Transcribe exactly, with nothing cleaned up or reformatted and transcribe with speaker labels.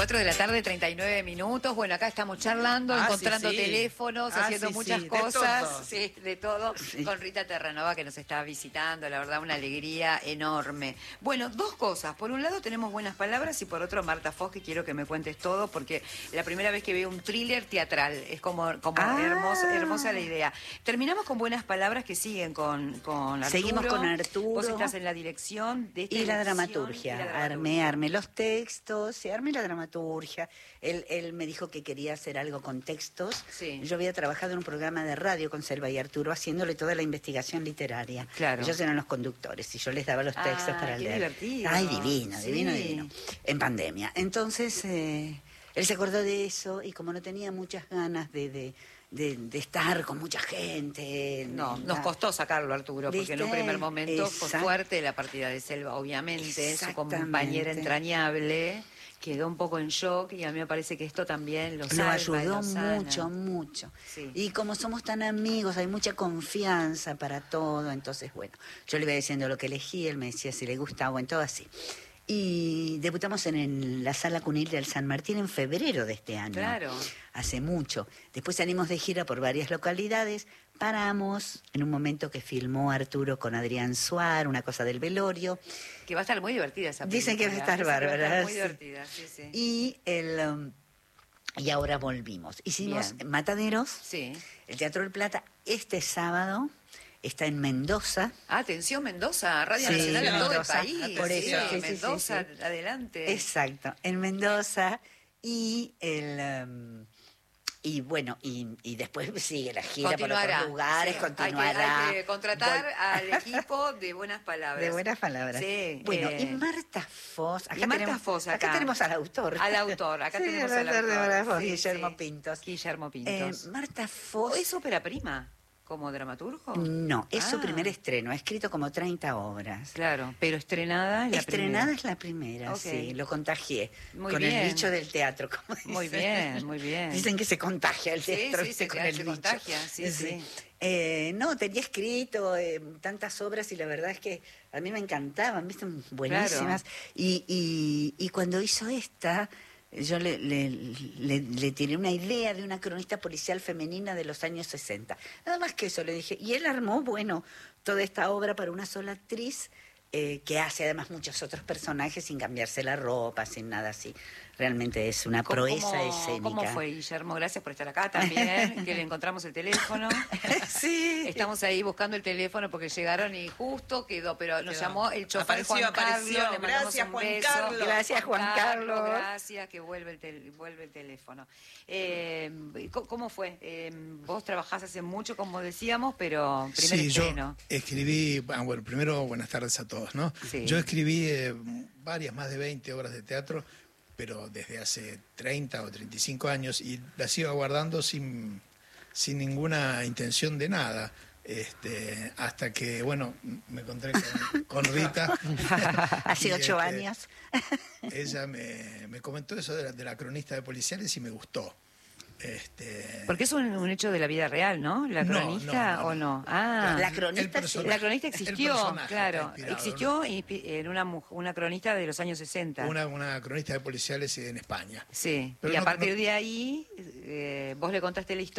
Speaker 1: cuatro de la tarde, treinta y nueve minutos. Bueno, acá estamos charlando,
Speaker 2: ah,
Speaker 1: encontrando
Speaker 2: sí, sí.
Speaker 1: teléfonos,
Speaker 2: ah,
Speaker 1: haciendo
Speaker 2: sí,
Speaker 1: muchas
Speaker 2: sí.
Speaker 1: cosas.
Speaker 2: De todo.
Speaker 1: Sí, de todo.
Speaker 2: Sí.
Speaker 1: Con Rita Terranova, que nos está visitando. La verdad, una alegría enorme. Bueno, dos cosas. Por un lado, tenemos buenas palabras y por otro, Marta Foz, que quiero que me cuentes todo, porque la primera vez que veo un thriller teatral. Es como, como
Speaker 2: ah.
Speaker 1: hermosa, hermosa la idea. Terminamos con buenas palabras que siguen con, con Arturo.
Speaker 3: Seguimos con Arturo.
Speaker 1: Vos estás en la dirección de esta
Speaker 3: y, la
Speaker 1: elección,
Speaker 3: dramaturgia.
Speaker 1: y la dramaturgia.
Speaker 3: Armé, armé los textos, y armé la dramaturgia. Él, él me dijo que quería hacer algo con textos.
Speaker 1: Sí.
Speaker 3: Yo había trabajado en un programa de radio con Selva y Arturo, haciéndole toda la investigación literaria.
Speaker 1: Claro.
Speaker 3: Ellos eran los conductores y yo les daba los textos
Speaker 1: ah,
Speaker 3: para
Speaker 1: qué
Speaker 3: leer.
Speaker 1: divertido.
Speaker 3: Ay, divino,
Speaker 1: sí.
Speaker 3: divino, divino. En pandemia. Entonces, eh, él se acordó de eso y como no tenía muchas ganas de... de De, de estar con mucha gente.
Speaker 1: No,
Speaker 3: de,
Speaker 1: nos costó sacarlo, Arturo, porque en un primer momento
Speaker 3: Exacto.
Speaker 1: fue fuerte la partida de Selva, obviamente, su compañera
Speaker 3: Exactamente.
Speaker 1: entrañable, quedó un poco en shock y a mí me parece que esto también lo
Speaker 3: Lo
Speaker 1: salva,
Speaker 3: ayudó
Speaker 1: lo sana.
Speaker 3: mucho, mucho.
Speaker 1: Sí.
Speaker 3: Y como somos tan amigos, hay mucha confianza para todo, entonces, bueno, yo le iba diciendo lo que elegí, él me decía si le gustaba, bueno, todo así. Y debutamos en el- la Sala Cunil del San Martín en febrero de este año.
Speaker 1: Claro.
Speaker 3: Hace mucho. Después salimos de gira por varias localidades, paramos en un momento que filmó Arturo con Adrián Suar, una cosa del velorio.
Speaker 1: Que va a estar muy divertida esa película.
Speaker 3: Dicen que va a estar
Speaker 1: Dicen que va a
Speaker 3: bárbara,
Speaker 1: estar muy
Speaker 3: sí.
Speaker 1: divertida, sí, sí.
Speaker 3: Y el... um, y ahora volvimos. Hicimos
Speaker 1: Bien.
Speaker 3: Mataderos,
Speaker 1: Sí.
Speaker 3: el Teatro del Plata, este sábado está en Mendoza.
Speaker 1: Atención, Mendoza, Radio
Speaker 3: Sí,
Speaker 1: Nacional a todo el
Speaker 3: Mendoza.
Speaker 1: país.
Speaker 3: Por
Speaker 1: sí,
Speaker 3: eso, sí, sí,
Speaker 1: Mendoza,
Speaker 3: sí, sí.
Speaker 1: adelante.
Speaker 3: Exacto, en Mendoza. Y el... um, y bueno, y, y después sigue la gira por
Speaker 1: Continuará.
Speaker 3: otros lugares,
Speaker 1: Sí,
Speaker 3: continuará.
Speaker 1: Hay que, hay que contratar
Speaker 3: Vol-
Speaker 1: al equipo de buenas palabras.
Speaker 3: De buenas palabras.
Speaker 1: Sí.
Speaker 3: Bueno,
Speaker 1: eh,
Speaker 3: y Marta Foz. Acá
Speaker 1: y Marta
Speaker 3: tenemos,
Speaker 1: Foz acá.
Speaker 3: acá tenemos al autor.
Speaker 1: Al autor, acá
Speaker 3: Sí,
Speaker 1: tenemos
Speaker 3: al
Speaker 1: al
Speaker 3: autor de
Speaker 1: autor.
Speaker 3: Marta Foz,
Speaker 1: Sí,
Speaker 3: Guillermo
Speaker 1: sí.
Speaker 3: Pintos.
Speaker 1: Guillermo
Speaker 3: Eh,
Speaker 1: Pintos.
Speaker 3: Marta Foz.
Speaker 1: ¿Es ópera prima como dramaturgo?
Speaker 3: No, es su
Speaker 1: Ah.
Speaker 3: primer estreno. Ha escrito como treinta obras.
Speaker 1: Claro, pero estrenada es la
Speaker 3: Estrenada
Speaker 1: primera.
Speaker 3: es la primera,
Speaker 1: Ok.
Speaker 3: sí. Lo contagié.
Speaker 1: Muy
Speaker 3: con
Speaker 1: bien.
Speaker 3: el bicho del teatro, como dicen.
Speaker 1: Muy bien, muy bien.
Speaker 3: Dicen que se contagia el
Speaker 1: Sí,
Speaker 3: teatro,
Speaker 1: sí,
Speaker 3: ¿viste?
Speaker 1: se-
Speaker 3: con
Speaker 1: se
Speaker 3: el bicho.
Speaker 1: contagia, sí, sí.
Speaker 3: Eh, no, tenía escrito eh, tantas obras y la verdad es que a mí me encantaban, ¿viste? Buenísimas. Y, y, y cuando hizo esta, yo le, le, le, le tiré una idea de una cronista policial femenina de los años sesenta. Nada más que eso le dije. Y él armó, bueno, toda esta obra para una sola actriz, eh, que hace además muchos otros personajes sin cambiarse la ropa, sin nada así. Realmente es una
Speaker 1: ¿Cómo-
Speaker 3: proeza
Speaker 1: cómo-
Speaker 3: escénica.
Speaker 1: ¿Cómo fue, Guillermo? Gracias por estar acá también, que le encontramos el teléfono.
Speaker 3: Sí.
Speaker 1: Estamos ahí buscando el teléfono porque llegaron y justo quedó, pero nos
Speaker 2: Quedó.
Speaker 1: llamó el chofer
Speaker 2: Apareció,
Speaker 1: Juan Carlos.
Speaker 2: apareció.
Speaker 1: Le mandamos
Speaker 2: Gracias,
Speaker 1: un
Speaker 2: Juan
Speaker 1: beso.
Speaker 2: Carlos.
Speaker 3: Gracias, Juan Carlos.
Speaker 1: Gracias, que vuelve el, tel- vuelve el teléfono. Eh, ¿cómo- ¿Cómo fue? Eh, vos trabajás hace mucho, como decíamos, pero primer
Speaker 4: Sí, yo
Speaker 1: estreno.
Speaker 4: escribí, ah, bueno, primero buenas tardes a todos, ¿no?
Speaker 1: Sí.
Speaker 4: Yo escribí eh, varias, más de veinte obras de teatro, pero desde hace treinta o treinta y cinco años y las iba guardando sin, sin ninguna intención de nada. Este, hasta que, bueno, me encontré con, con Rita.
Speaker 3: Hace
Speaker 4: Y,
Speaker 3: ocho
Speaker 4: este,
Speaker 3: años.
Speaker 4: Ella me, me comentó eso de la, de la cronista de policiales y me gustó. Este,
Speaker 1: Porque es un, un hecho de la vida real, ¿no? ¿La
Speaker 4: No,
Speaker 1: cronista
Speaker 4: no, no,
Speaker 1: o
Speaker 4: no.
Speaker 1: no? Ah,
Speaker 3: La cronista
Speaker 4: el
Speaker 3: sí.
Speaker 4: personaje.
Speaker 1: la cronista
Speaker 4: El
Speaker 1: existió,
Speaker 4: personaje está
Speaker 1: claro.
Speaker 4: inspirado,
Speaker 1: Existió inspi- en una, mu- una cronista de los años sesenta.
Speaker 4: una, una cronista de policiales en España.
Speaker 1: Sí,
Speaker 4: Pero
Speaker 1: y a
Speaker 4: no-
Speaker 1: partir
Speaker 4: no-
Speaker 1: de ahí, eh, vos le contaste la historia.